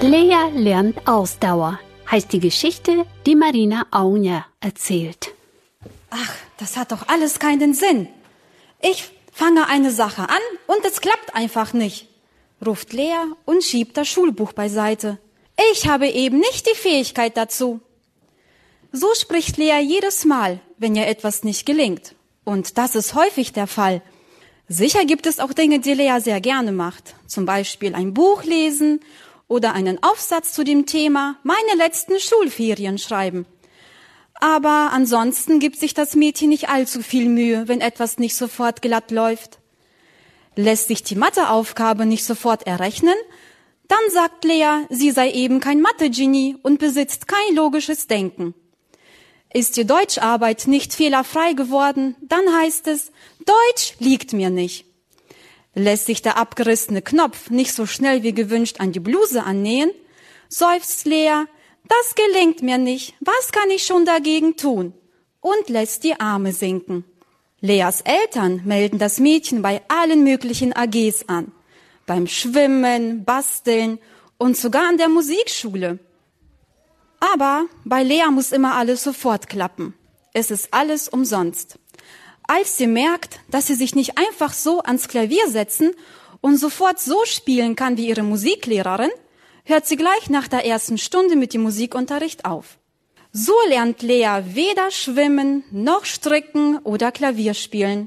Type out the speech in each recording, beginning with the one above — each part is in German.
Lea lernt Ausdauer, heißt die Geschichte, die Marina Aunger erzählt. Ach, das hat doch alles keinen Sinn. Ich fange eine Sache an und es klappt einfach nicht, ruft Lea und schiebt das Schulbuch beiseite. Ich habe eben nicht die Fähigkeit dazu. So spricht Lea jedes Mal, wenn ihr etwas nicht gelingt. Und das ist häufig der Fall. Sicher gibt es auch Dinge, die Lea sehr gerne macht. Zum Beispiel ein Buch lesen oder einen Aufsatz zu dem Thema meine letzten Schulferien schreiben. Aber ansonsten gibt sich das Mädchen nicht allzu viel Mühe, wenn etwas nicht sofort glatt läuft. Lässt sich die Matheaufgabe nicht sofort errechnen, dann sagt Lea, sie sei eben kein Mathe-Genie und besitzt kein logisches Denken. Ist die Deutscharbeit nicht fehlerfrei geworden, dann heißt es, Deutsch liegt mir nicht. Lässt sich der abgerissene Knopf nicht so schnell wie gewünscht an die Bluse annähen, seufzt Lea, das gelingt mir nicht, was kann ich schon dagegen tun? Und lässt die Arme sinken. Leas Eltern melden das Mädchen bei allen möglichen AGs an. Beim Schwimmen, Basteln und sogar an der Musikschule. Aber bei Lea muss immer alles sofort klappen. Es ist alles umsonst. Als sie merkt, dass sie sich nicht einfach so ans Klavier setzen und sofort so spielen kann wie ihre Musiklehrerin, hört sie gleich nach der ersten Stunde mit dem Musikunterricht auf. So lernt Lea weder schwimmen, noch stricken oder Klavier spielen.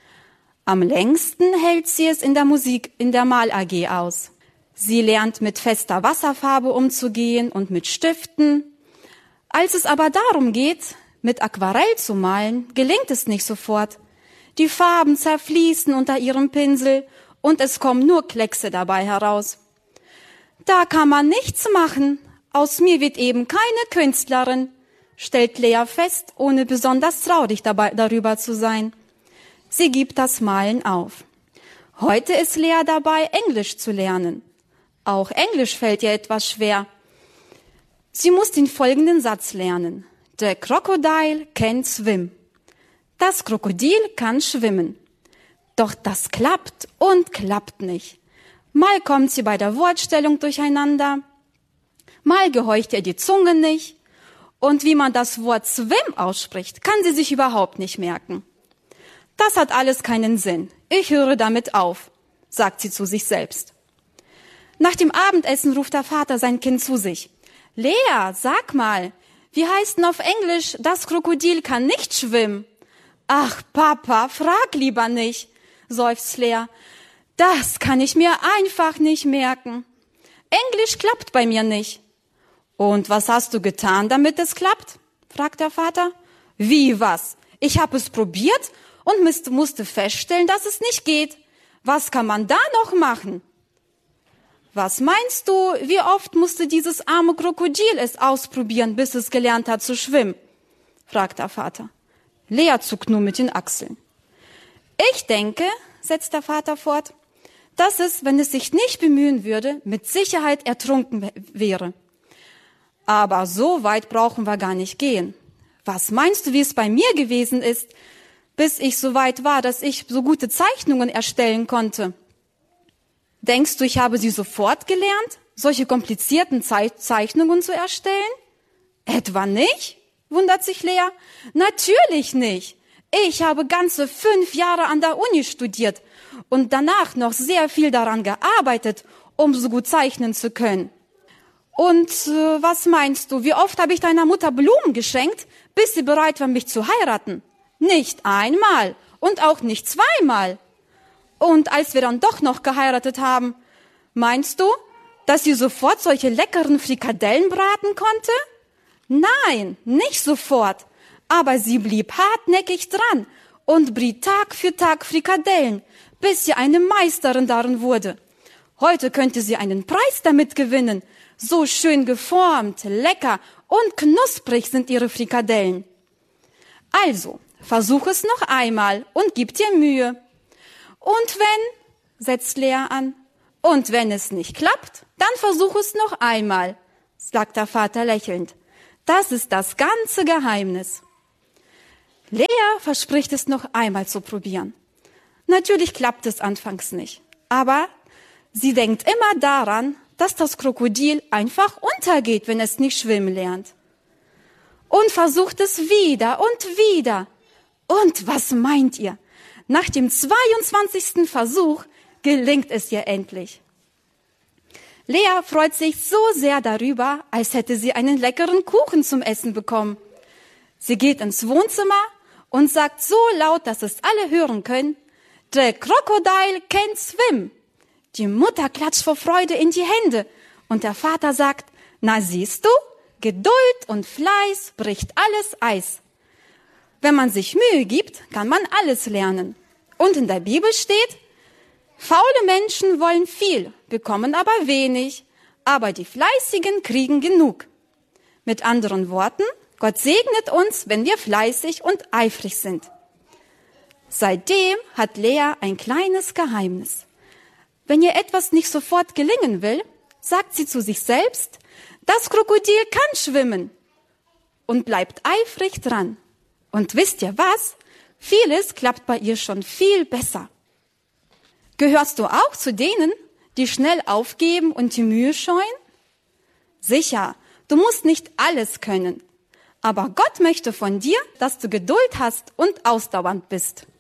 Am längsten hält sie es in der Mal-AG aus. Sie lernt mit fester Wasserfarbe umzugehen und mit Stiften. Als es aber darum geht, mit Aquarell zu malen, gelingt es nicht sofort. Die Farben zerfließen unter ihrem Pinsel und es kommen nur Kleckse dabei heraus. Da kann man nichts machen. Aus mir wird eben keine Künstlerin, stellt Lea fest, ohne besonders traurig darüber zu sein. Sie gibt das Malen auf. Heute ist Lea dabei, Englisch zu lernen. Auch Englisch fällt ihr etwas schwer. Sie muss den folgenden Satz lernen. The crocodile can swim. Das Krokodil kann schwimmen. Doch das klappt und klappt nicht. Mal kommt sie bei der Wortstellung durcheinander, mal gehorcht ihr die Zunge nicht und wie man das Wort swim ausspricht, kann sie sich überhaupt nicht merken. Das hat alles keinen Sinn. Ich höre damit auf, sagt sie zu sich selbst. Nach dem Abendessen ruft der Vater sein Kind zu sich. Lea, sag mal, wie heißt denn auf Englisch, das Krokodil kann nicht schwimmen? Ach, Papa, frag lieber nicht, seufzt Lea. Das kann ich mir einfach nicht merken. Englisch klappt bei mir nicht. Und was hast du getan, damit es klappt? Fragt der Vater. Wie was? Ich habe es probiert und musste feststellen, dass es nicht geht. Was kann man da noch machen? Was meinst du, wie oft musste dieses arme Krokodil es ausprobieren, bis es gelernt hat zu schwimmen? Fragt der Vater. Lea zuckt nur mit den Achseln. Ich denke, setzt der Vater fort, dass es, wenn es sich nicht bemühen würde, mit Sicherheit ertrunken wäre. Aber so weit brauchen wir gar nicht gehen. Was meinst du, wie es bei mir gewesen ist, bis ich so weit war, dass ich so gute Zeichnungen erstellen konnte? Denkst du, ich habe sie sofort gelernt, solche komplizierten Zeichnungen zu erstellen? Etwa nicht? Wundert sich Lea. Natürlich nicht. Ich habe ganze 5 Jahre an der Uni studiert und danach noch sehr viel daran gearbeitet, um so gut zeichnen zu können. Und was meinst du, wie oft habe ich deiner Mutter Blumen geschenkt, bis sie bereit war, mich zu heiraten? Nicht einmal und auch nicht zweimal. Und als wir dann doch noch geheiratet haben, meinst du, dass sie sofort solche leckeren Frikadellen braten konnte? Nein, nicht sofort. Aber sie blieb hartnäckig dran und briet Tag für Tag Frikadellen, bis sie eine Meisterin darin wurde. Heute könnte sie einen Preis damit gewinnen. So schön geformt, lecker und knusprig sind ihre Frikadellen. Also, versuch es noch einmal und gib dir Mühe. Und wenn, setzt Lea an, und wenn es nicht klappt, dann versuch es noch einmal, sagt der Vater lächelnd. Das ist das ganze Geheimnis. Lea verspricht es noch einmal zu probieren. Natürlich klappt es anfangs nicht, aber sie denkt immer daran, dass das Krokodil einfach untergeht, wenn es nicht schwimmen lernt. Und versucht es wieder und wieder. Und was meint ihr? Nach dem 22. Versuch gelingt es ihr endlich. Lea freut sich so sehr darüber, als hätte sie einen leckeren Kuchen zum Essen bekommen. Sie geht ins Wohnzimmer und sagt so laut, dass es alle hören können, "The crocodile can swim." Die Mutter klatscht vor Freude in die Hände und der Vater sagt, "Na siehst du, Geduld und Fleiß bricht alles Eis." Wenn man sich Mühe gibt, kann man alles lernen. Und in der Bibel steht, faule Menschen wollen viel, bekommen aber wenig, aber die Fleißigen kriegen genug. Mit anderen Worten, Gott segnet uns, wenn wir fleißig und eifrig sind. Seitdem hat Lea ein kleines Geheimnis. Wenn ihr etwas nicht sofort gelingen will, sagt sie zu sich selbst, das Krokodil kann schwimmen und bleibt eifrig dran. Und wisst ihr was? Vieles klappt bei ihr schon viel besser. Gehörst du auch zu denen, die schnell aufgeben und die Mühe scheuen? Sicher, du musst nicht alles können. Aber Gott möchte von dir, dass du Geduld hast und ausdauernd bist.